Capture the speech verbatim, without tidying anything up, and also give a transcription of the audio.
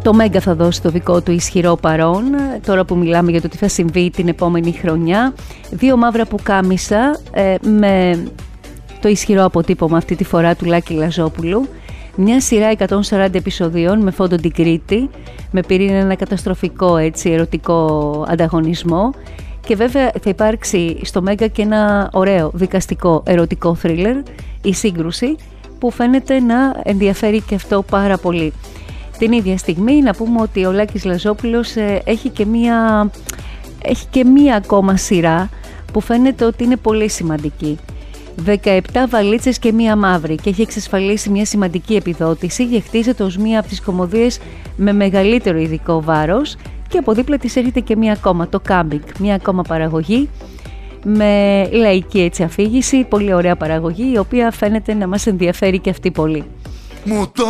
Το Μέγκα θα δώσει το δικό του ισχυρό παρόν, τώρα που μιλάμε για το τι θα συμβεί την επόμενη χρονιά. Δύο μαύρα πουκάμισα ε, με το ισχυρό αποτύπωμα αυτή τη φορά του Λάκη Λαζόπουλου. Μια σειρά εκατόν σαράντα επεισοδίων με φόντο την Κρήτη, με πυρήνα ένα καταστροφικό έτσι, ερωτικό ανταγωνισμό. Και βέβαια θα υπάρξει στο Μέγκα και ένα ωραίο δικαστικό ερωτικό θρίλερ, η Σύγκρουση, που φαίνεται να ενδιαφέρει και αυτό πάρα πολύ. Την ίδια στιγμή να πούμε ότι ο Λάκης Λαζόπουλος έχει και μία, έχει και μία ακόμα σειρά που φαίνεται ότι είναι πολύ σημαντική. δεκαεπτά βαλίτσες και μία μαύρη, και έχει εξασφαλίσει μια σημαντική επιδότηση και χτίζεται ως μία από τις κωμωδίες με μεγαλύτερο ειδικό βάρος, και από δίπλα της έρχεται και μία ακόμα, το Κάμπινγκ, μία ακόμα παραγωγή με λαϊκή έτσι αφήγηση, πολύ ωραία παραγωγή, η οποία φαίνεται να μας ενδιαφέρει και αυτή πολύ. Μου το